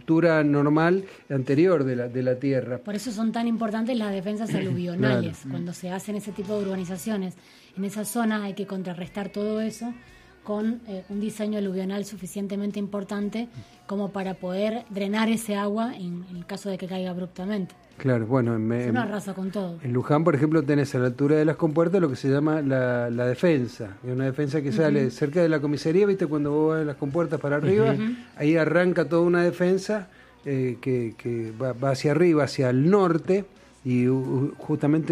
estructura normal anterior de la tierra. Por eso son tan importantes las defensas aluvionales. Claro. Cuando se hacen ese tipo de urbanizaciones en esa zona hay que contrarrestar todo eso con un diseño aluvional suficientemente importante como para poder drenar ese agua en el caso de que caiga abruptamente. Claro, bueno, Uno arrasa con todo. En Luján, por ejemplo, tenés a la altura de las compuertas lo que se llama la defensa. Es una defensa que sale cerca de la comisaría, ¿viste? Cuando vos vas a las compuertas para arriba, ahí arranca toda una defensa que va hacia arriba, hacia el norte, y justamente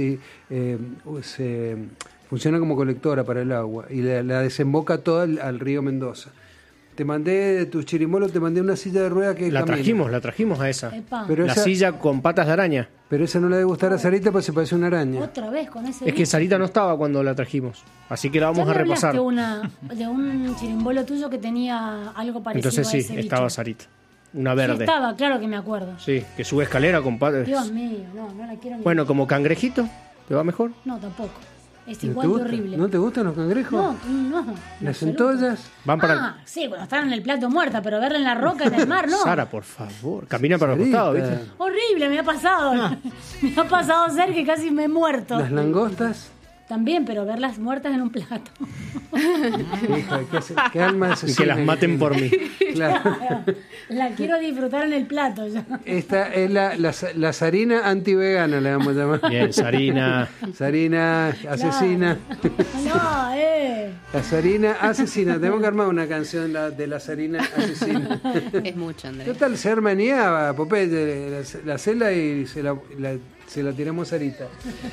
se funciona como colectora para el agua, y la desemboca toda al río Mendoza. Te mandé de tu chirimolos, te mandé una silla de ruedas que la camina. trajimos a esa. Pero la esa, silla con patas de araña. Pero esa no le debe gustar a Sarita porque se parece a una araña. Otra vez con ese. Es que Sarita no estaba cuando la trajimos, así que la vamos a repasar. De un chirimbolo tuyo que tenía algo parecido. Entonces sí, a ese estaba bicho. Sarita. Una verde. Sí estaba, claro que me acuerdo. Sí, que sube escalera con patas. Dios mío, no la quiero ni. Bueno, como cangrejito, ¿te va mejor? No, tampoco. Es ¿No igual te de gusta? horrible. ¿No te gustan los cangrejos? No. ¿Las centollas? Van para... Sí, cuando están en el plato muerta, pero verla en la roca, en el mar, no. Sara, por favor. Camina para el Sarita. costado, ¿viste? Horrible, me ha pasado. Me ha pasado ser que casi me he muerto. ¿Las langostas? También, pero verlas muertas en un plato. Hija, ¿qué alma Y asesina que las maten por mí. Claro. La quiero disfrutar en el plato ya. Esta es la Sarina antivegana, le vamos a llamar. Bien, Sarina. Sarina asesina. No, La Sarina asesina. Tenemos que armar una canción de la Sarina asesina. Es mucho, Andrés. Total, se armanía, Popeye, la cela y se la tiramos a Sarita.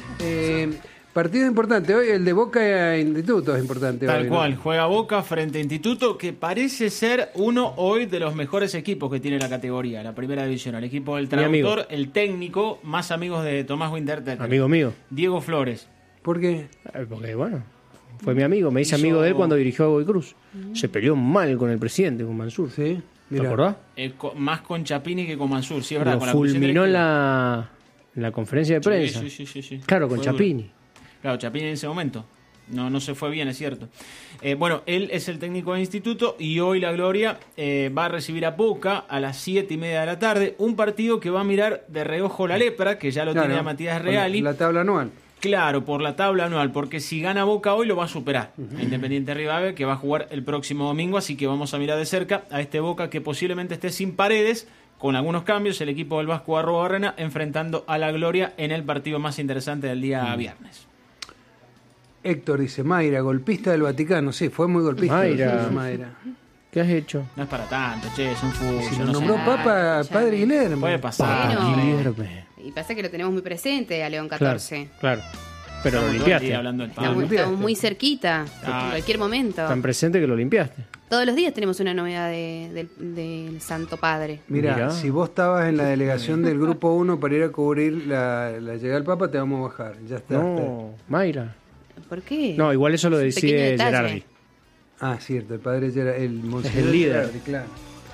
Partido importante hoy, el de Boca e Instituto es importante Tal hoy, cual, ¿no? juega Boca frente a Instituto, que parece ser uno hoy de los mejores equipos que tiene la categoría, la primera división. El equipo del traductor, el técnico, más amigos de Tomás Winterter. Amigo mío. Diego Flores. ¿Por qué? Porque, bueno, fue mi amigo. Me hice amigo de él cuando dirigió a Godoy Cruz. Se peleó mal con el presidente, con Mansur. Sí, ¿Te acordás? Más con Chapini que con Mansur, sí, es verdad. Lo con la fulminó en la conferencia de prensa. Sí. Claro, con Fue Chapini. duro. Claro, Chapini en ese momento. No se fue bien, es cierto. Bueno, él es el técnico del Instituto y hoy la Gloria va a recibir a Boca a las 7:30 de la tarde. Un partido que va a mirar de reojo la lepra, que ya lo tiene a Matías Reali. La tabla anual. Claro, por la tabla anual, porque si gana Boca hoy lo va a superar a Independiente Rivadavia, que va a jugar el próximo domingo, así que vamos a mirar de cerca a este Boca que posiblemente esté sin Paredes, con algunos cambios, el equipo del Vasco Arrobarrena enfrentando a la Gloria en el partido más interesante del día viernes. Héctor dice, Mayra, golpista del Vaticano. Sí, fue muy golpista. Mayra. ¿Qué has hecho? No es para tanto, che, es un fútbol. Si lo nombró Papa, Padre Guillermo. Puede pasar. Bueno, y pasa que lo tenemos muy presente a León 14. Claro. Pero Estamos lo limpiaste. hablando del Papa. Estamos muy cerquita, en cualquier momento. Tan presente que lo limpiaste. Todos los días tenemos una novedad del Santo Padre. Mira, si vos estabas en la delegación del Grupo 1 para ir a cubrir la llegada del Papa, te vamos a bajar. Ya está. No, Mayra. ¿Por qué? No, igual eso lo Es un pequeño decide detalle. Gerardi. Ah, cierto, el padre el monseñor el líder. Gerardi, claro.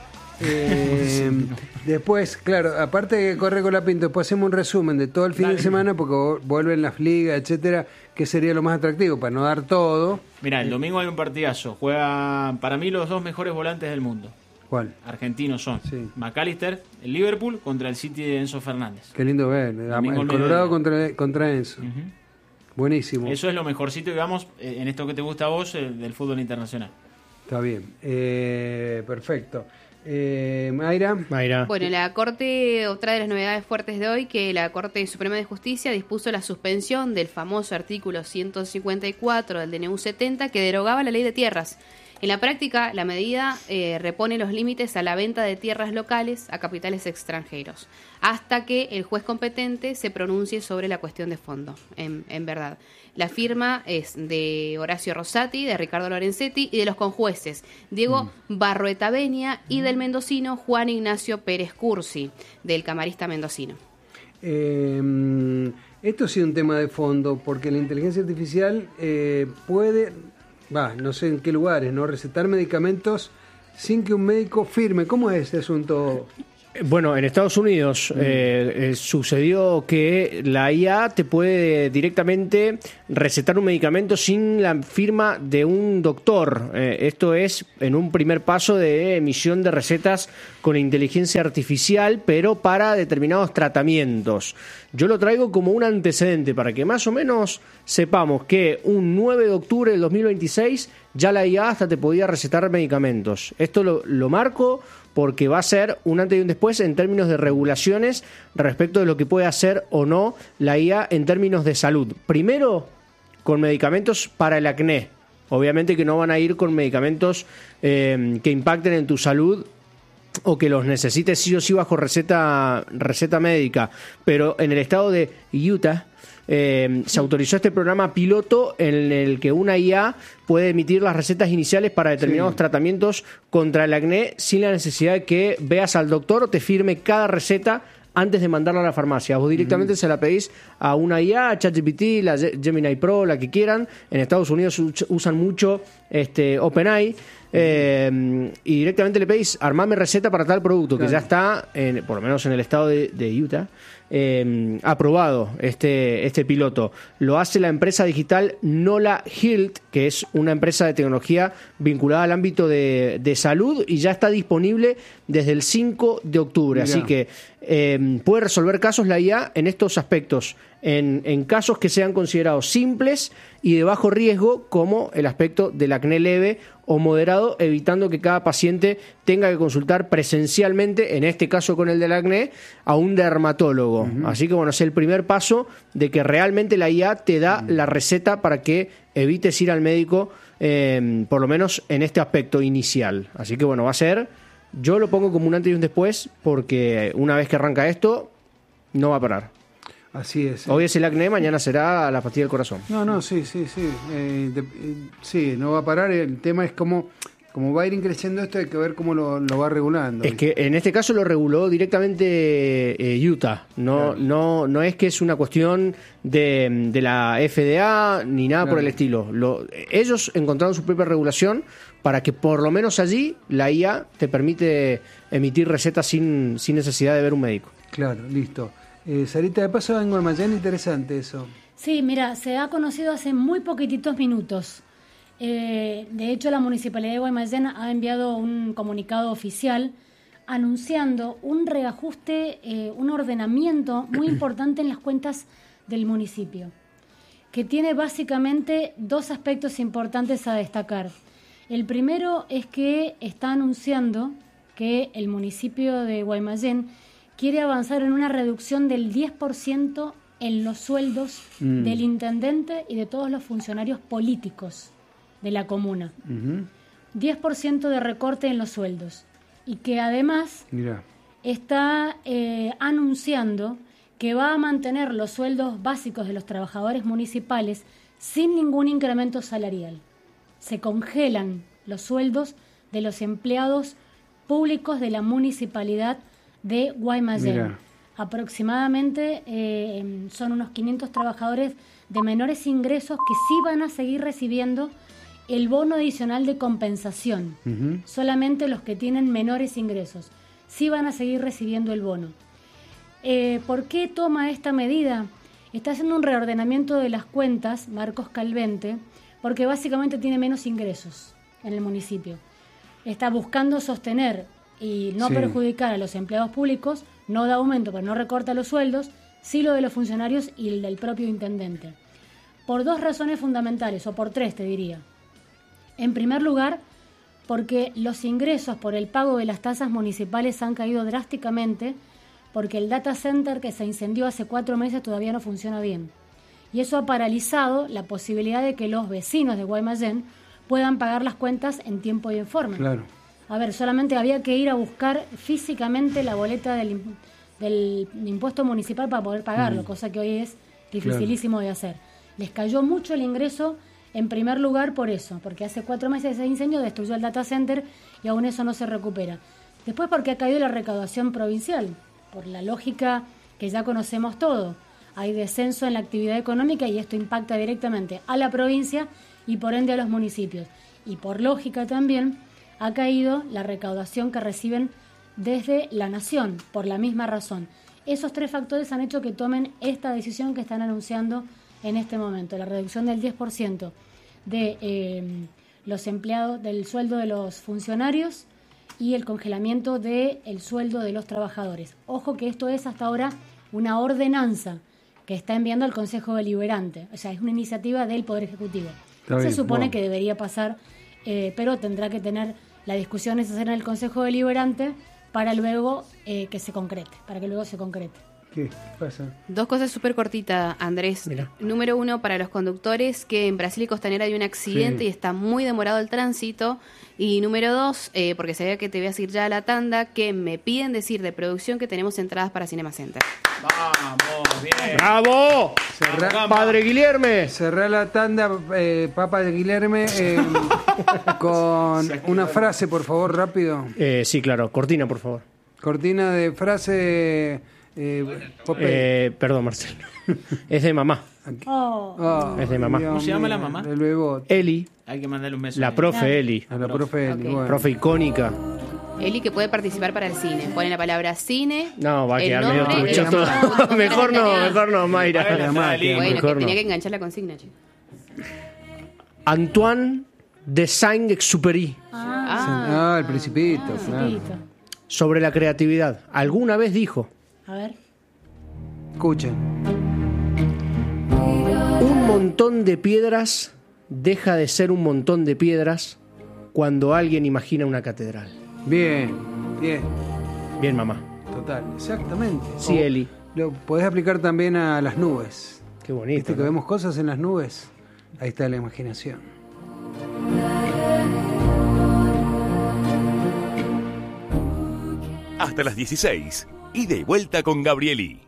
Después, claro, aparte que corre con la Pinto, después hacemos un resumen de todo el fin de semana porque vuelven las ligas, etcétera, que sería lo más atractivo para no dar todo. Mirá, el domingo hay un partidazo. Juegan para mí los dos mejores volantes del mundo. ¿Cuál? Argentinos son Sí. McAllister, el Liverpool contra el City de Enzo Fernández. Qué lindo ver. Domingo El al Colorado mediodía. contra Enzo. Buenísimo. Eso es lo mejorcito, digamos, en esto que te gusta a vos, del fútbol internacional. Está bien. Perfecto. Mayra. Bueno, la Corte, otra de las novedades fuertes de hoy, que la Corte Suprema de Justicia dispuso la suspensión del famoso artículo 154 del DNU 70 que derogaba la ley de tierras. En la práctica, la medida repone los límites a la venta de tierras locales a capitales extranjeros, hasta que el juez competente se pronuncie sobre la cuestión de fondo, en verdad. La firma es de Horacio Rosati, de Ricardo Lorenzetti y de los conjueces Diego Barroetaveña y del mendocino Juan Ignacio Pérez Cursi, del camarista mendocino. Esto sí es un tema de fondo, porque la inteligencia artificial puede, no sé en qué lugares, no recetar medicamentos sin que un médico firme. ¿Cómo es este asunto? Bueno, en Estados Unidos sucedió que la IA te puede directamente recetar un medicamento sin la firma de un doctor. Esto es en un primer paso de emisión de recetas con inteligencia artificial, pero para determinados tratamientos. Yo lo traigo como un antecedente para que más o menos sepamos que un 9 de octubre del 2026 ya la IA hasta te podía recetar medicamentos. Esto lo marco porque va a ser un antes y un después en términos de regulaciones respecto de lo que puede hacer o no la IA en términos de salud. Primero, con medicamentos para el acné. Obviamente que no van a ir con medicamentos que impacten en tu salud o que los necesites sí o sí bajo receta médica. Pero en el estado de Utah se autorizó este programa piloto en el que una IA puede emitir las recetas iniciales para determinados tratamientos contra el acné sin la necesidad de que veas al doctor o te firme cada receta antes de mandarla a la farmacia. Vos directamente se la pedís a una IA, a ChatGPT, la Gemini Pro, la que quieran. En Estados Unidos usan mucho OpenAI. Y directamente le pedís armame receta para tal producto, que ya está, por lo menos en el estado de Utah, aprobado este piloto. Lo hace la empresa digital Nola Health, que es una empresa de tecnología vinculada al ámbito de salud, y ya está disponible desde el 5 de octubre. Mirá. Así que puede resolver casos la IA en estos aspectos, en casos que sean considerados simples y de bajo riesgo, como el aspecto del acné leve o moderado, evitando que cada paciente tenga que consultar presencialmente, en este caso con el del acné, a un dermatólogo. Uh-huh. Así que bueno, es el primer paso de que realmente la IA te da la receta para que evites ir al médico, por lo menos en este aspecto inicial. Así que bueno, va a ser, yo lo pongo como un antes y un después, porque una vez que arranca esto, no va a parar. Así es. Hoy es el acné, mañana será la pastilla del corazón. No, sí. Sí, no va a parar. El tema es cómo va a ir creciendo esto, hay que ver cómo lo va regulando. Es que en este caso lo reguló directamente Utah. No es que es una cuestión de la FDA ni nada por el estilo. Ellos encontraron su propia regulación para que por lo menos allí la IA te permite emitir recetas sin necesidad de ver un médico. Claro, listo. Sarita, de paso en Guaymallén, interesante eso. Sí, mira, se ha conocido hace muy poquititos minutos. De hecho, la Municipalidad de Guaymallén ha enviado un comunicado oficial anunciando un reajuste, un ordenamiento muy importante en las cuentas del municipio, que tiene básicamente dos aspectos importantes a destacar. El primero es que está anunciando que el municipio de Guaymallén quiere avanzar en una reducción del 10% en los sueldos del intendente y de todos los funcionarios políticos de la comuna. 10% de recorte en los sueldos. Y que además está anunciando que va a mantener los sueldos básicos de los trabajadores municipales sin ningún incremento salarial. Se congelan los sueldos de los empleados públicos de la municipalidad de Guaymallén. Aproximadamente son unos 500 trabajadores de menores ingresos que sí van a seguir recibiendo el bono adicional de compensación. Solamente los que tienen menores ingresos sí van a seguir recibiendo el bono. ¿Por qué toma esta medida? Está haciendo un reordenamiento de las cuentas, Marcos Calvente, porque básicamente tiene menos ingresos en el municipio. Está buscando sostener y no perjudicar a los empleados públicos, no da aumento, pero no recorta los sueldos, sí lo de los funcionarios y el del propio intendente. Por dos razones fundamentales, o por tres te diría. En primer lugar, porque los ingresos por el pago de las tasas municipales han caído drásticamente, porque el data center que se incendió hace 4 meses todavía no funciona bien. Y eso ha paralizado la posibilidad de que los vecinos de Guaymallén puedan pagar las cuentas en tiempo y en forma. Claro. A ver, solamente había que ir a buscar físicamente la boleta del impuesto municipal para poder pagarlo, cosa que hoy es dificilísimo de hacer. Les cayó mucho el ingreso, en primer lugar por eso, porque hace 4 meses ese incendio destruyó el data center y aún eso no se recupera. Después porque ha caído la recaudación provincial, por la lógica que ya conocemos todo. Hay descenso en la actividad económica y esto impacta directamente a la provincia y por ende a los municipios. Y por lógica también ha caído la recaudación que reciben desde la nación, por la misma razón. Esos 3 factores han hecho que tomen esta decisión que están anunciando en este momento, la reducción del 10% de los empleados, del sueldo de los funcionarios y el congelamiento del sueldo de los trabajadores. Ojo que esto es hasta ahora una ordenanza que está enviando al Consejo Deliberante, o sea, es una iniciativa del Poder Ejecutivo. Se supone que debería pasar, pero tendrá que tener la discusión necesaria en el Consejo Deliberante para luego que se concrete, ¿Qué pasa? 2 cosas súper cortitas, Andrés. Mira. Número 1, para los conductores, que en Brasil y Costanera hay un accidente y está muy demorado el tránsito. Y número 2, porque sabía que te voy a seguir ya a la tanda, que me piden decir de producción que tenemos entradas para Cinema Center. Vamos, bien. ¡Bravo! Cerrá- ¡Padre Guilherme! Cerrá la tanda, Papa de Guilherme, con una frase, por favor, rápido. Sí, claro. Cortina, por favor. Cortina de frase. Popeye. Perdón, Marcelo. Es de mamá. Oh, es de mamá. Dios ¿Cómo se llama mío, la mamá? el bebot. Eli, Hay que mandarle un beso. la profe Eli. A la profe Eli, Ok. bueno. Profe icónica. Eli, que puede participar para el cine. Pone la palabra cine. No, va a el quedar medio nombre, trucho el todo. nombre, Mejor no, tarea. mejor no, Mayra. Bueno, Además, está lindo. Bueno, Mejor que tenía no. que enganchar la consigna, chicos. Antoine de Saint-Exupéry. El Principito, claro. Listo. Sobre la creatividad. Alguna vez dijo: A ver. Escuchen. un montón de piedras deja de ser un montón de piedras cuando alguien imagina una catedral. Bien, bien. Bien, mamá. Total, exactamente. Sí, Eli. Lo podés aplicar también a las nubes. Qué bonito. ¿Viste que ¿no? vemos cosas en las nubes? Ahí está la imaginación. Hasta las 16. Ida y vuelta con Gabrieli.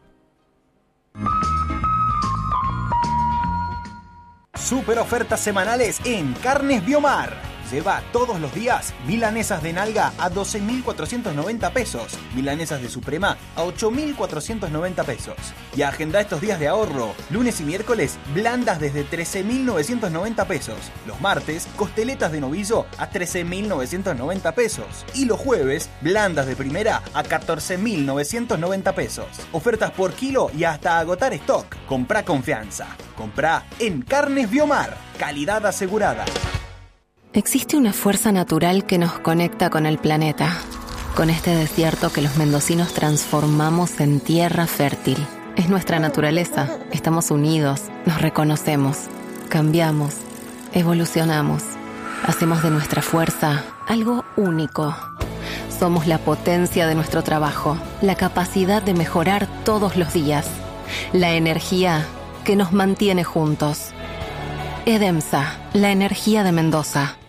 Super ofertas semanales en Carnes Biomar. Lleva todos los días milanesas de nalga a 12.490 pesos, milanesas de suprema a 8.490 pesos. Y agenda estos días de ahorro. Lunes y miércoles, blandas desde 13.990 pesos. Los martes, costeletas de novillo a 13.990 pesos. Y los jueves, blandas de primera a 14.990 pesos. Ofertas por kilo y hasta agotar stock. Comprá confianza. Comprá en Carnes Biomar. Calidad asegurada. Existe una fuerza natural que nos conecta con el planeta, con este desierto que los mendocinos transformamos en tierra fértil. Es nuestra naturaleza, estamos unidos, nos reconocemos, cambiamos, evolucionamos, hacemos de nuestra fuerza algo único. Somos la potencia de nuestro trabajo, la capacidad de mejorar todos los días, la energía que nos mantiene juntos. EDEMSA, la energía de Mendoza.